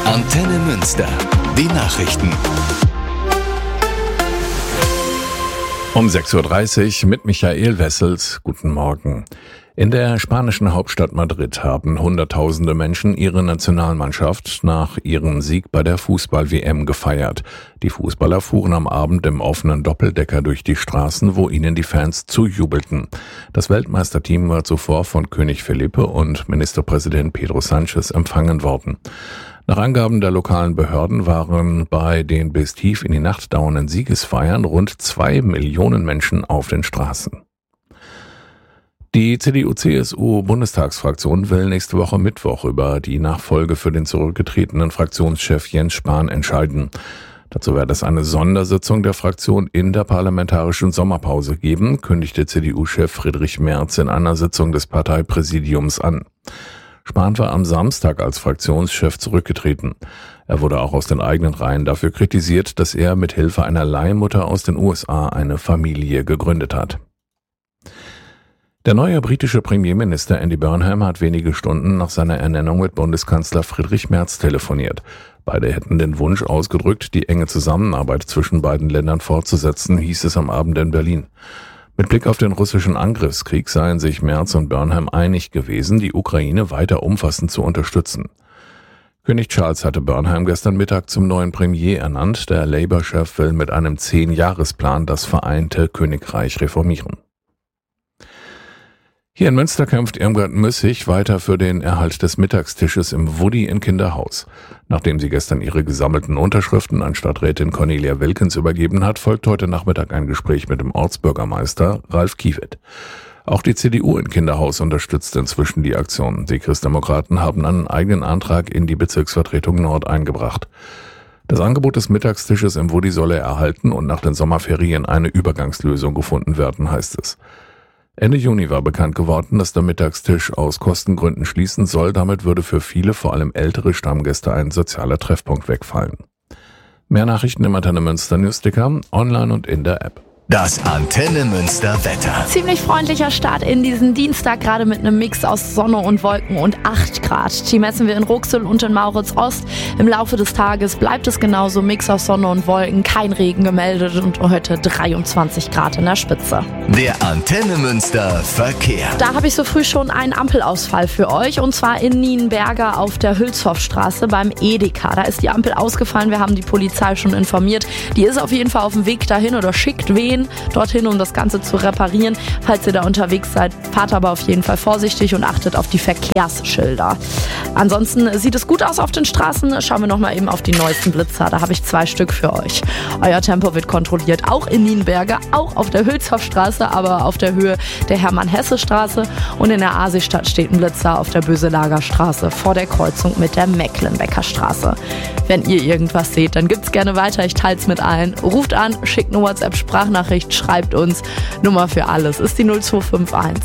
Antenne Münster. Die Nachrichten. Um 6.30 Uhr mit Michael Wessels. Guten Morgen. In der spanischen Hauptstadt Madrid haben Hunderttausende Menschen ihre Nationalmannschaft nach ihrem Sieg bei der Fußball-WM gefeiert. Die Fußballer fuhren am Abend im offenen Doppeldecker durch die Straßen, wo ihnen die Fans zujubelten. Das Weltmeisterteam war zuvor von König Felipe und Ministerpräsident Pedro Sánchez empfangen worden. Nach Angaben der lokalen Behörden waren bei den bis tief in die Nacht dauernden Siegesfeiern rund 2 Millionen Menschen auf den Straßen. Die CDU-CSU-Bundestagsfraktion will nächste Woche Mittwoch über die Nachfolge für den zurückgetretenen Fraktionschef Jens Spahn entscheiden. Dazu wird es eine Sondersitzung der Fraktion in der parlamentarischen Sommerpause geben, kündigte CDU-Chef Friedrich Merz in einer Sitzung des Parteipräsidiums an. Spahn war am Samstag als Fraktionschef zurückgetreten. Er wurde auch aus den eigenen Reihen dafür kritisiert, dass er mit Hilfe einer Leihmutter aus den USA eine Familie gegründet hat. Der neue britische Premierminister Andy Burnham hat wenige Stunden nach seiner Ernennung mit Bundeskanzler Friedrich Merz telefoniert. Beide hätten den Wunsch ausgedrückt, die enge Zusammenarbeit zwischen beiden Ländern fortzusetzen, hieß es am Abend in Berlin. Mit Blick auf den russischen Angriffskrieg seien sich Merz und Burnham einig gewesen, die Ukraine weiter umfassend zu unterstützen. König Charles hatte Burnham gestern Mittag zum neuen Premier ernannt. Der Labour-Chef will mit einem 10-Jahresplan das vereinte Königreich reformieren. Hier in Münster kämpft Irmgard Müssig weiter für den Erhalt des Mittagstisches im Woody in Kinderhaus. Nachdem sie gestern ihre gesammelten Unterschriften an Stadträtin Cornelia Wilkens übergeben hat, folgt heute Nachmittag ein Gespräch mit dem Ortsbürgermeister Ralf Kiewitt. Auch die CDU in Kinderhaus unterstützt inzwischen die Aktion. Die Christdemokraten haben einen eigenen Antrag in die Bezirksvertretung Nord eingebracht. Das Angebot des Mittagstisches im Woody solle erhalten und nach den Sommerferien eine Übergangslösung gefunden werden, heißt es. Ende Juni war bekannt geworden, dass der Mittagstisch aus Kostengründen schließen soll. Damit würde für viele, vor allem ältere Stammgäste, ein sozialer Treffpunkt wegfallen. Mehr Nachrichten im Antenne Münster Newsticker, online und in der App. Das Antenne Münster Wetter. Ziemlich freundlicher Start in diesen Dienstag, gerade mit einem Mix aus Sonne und Wolken und 8 Grad. Die messen wir in Ruxel und in Maurits-Ost. Im Laufe des Tages bleibt es genauso, Mix aus Sonne und Wolken, kein Regen gemeldet und heute 23 Grad in der Spitze. Der Antenne Münster Verkehr. Da habe ich so früh schon einen Ampelausfall für euch, und zwar in Nienberger auf der Hülshoffstraße beim Edeka. Da ist die Ampel ausgefallen, wir haben die Polizei schon informiert. Die ist auf jeden Fall auf dem Weg dahin oder schickt wen dorthin, um das Ganze zu reparieren. Falls ihr da unterwegs seid, fahrt aber auf jeden Fall vorsichtig und achtet auf die Verkehrsschilder. Ansonsten sieht es gut aus auf den Straßen. Schauen wir nochmal eben auf die neuesten Blitzer. Da habe ich 2 Stück für euch. Euer Tempo wird kontrolliert, auch in Nienberger, auch auf der Hülshoffstraße, aber auf der Höhe der Hermann-Hesse-Straße. Und in der Asistadt steht ein Blitzer auf der Böselager-Straße vor der Kreuzung mit der Mecklenbecker-Straße. Wenn ihr irgendwas seht, dann gibt's gerne weiter. Ich teile es mit allen. Ruft an, schickt eine WhatsApp-Sprachnachricht, schreibt uns. Nummer für alles ist die 0251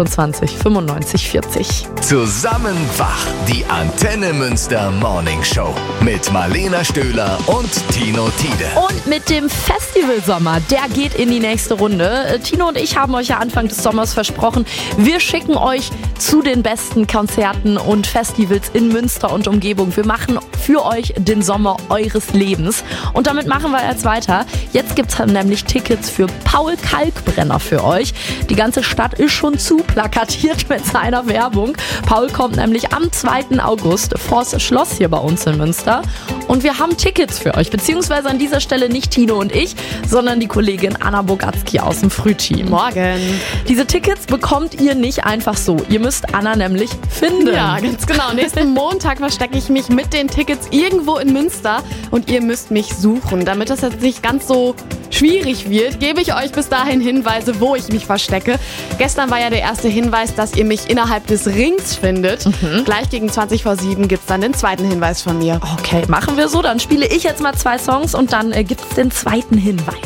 28 95 40. Zusammen wach, die Antenne Münster Morning Show mit Marlena Stöhler und Tino Tiede. Und mit dem Festivalsommer, der geht in die nächste Runde. Tino und ich haben euch ja Anfang des Sommers versprochen, wir schicken euch zu den besten Konzerten und Festivals in Münster und Umgebung. Wir machen für euch den Sommer eures Lebens. Und damit machen wir jetzt weiter. Jetzt gibt es nämlich Tickets für Paul Kalkbrenner für euch. Die ganze Stadt ist schon zu plakatiert mit seiner Werbung. Paul kommt nämlich am 2. August vors Schloss hier bei uns in Münster. Und wir haben Tickets für euch, beziehungsweise an dieser Stelle nicht Tino und ich, sondern die Kollegin Anna Bogatzki aus dem Frühteam. Morgen. Diese Tickets bekommt ihr nicht einfach so. Ihr müsst Anna nämlich finden. Ja, ganz genau. Nächsten Montag verstecke ich mich mit den Tickets irgendwo in Münster und ihr müsst mich suchen. Damit das jetzt nicht ganz so schwierig wird, gebe ich euch bis dahin Hinweise, wo ich mich verstecke. Gestern war ja der erste Hinweis, dass ihr mich innerhalb des Rings findet. Gleich gegen 20:07 gibt es dann den zweiten Hinweis von mir. Okay, machen wir so. Dann spiele ich jetzt mal 2 Songs und dann gibt es den zweiten Hinweis.